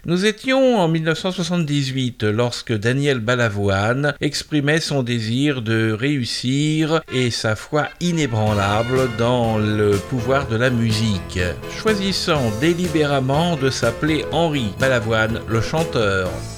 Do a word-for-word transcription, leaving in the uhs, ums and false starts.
Nous étions en dix-neuf cent soixante-dix-huit lorsque Daniel Balavoine exprimait son désir de réussir et sa foi inébranlable dans le pouvoir de la musique, choisissant délibérément de s'appeler Henri Balavoine le chanteur.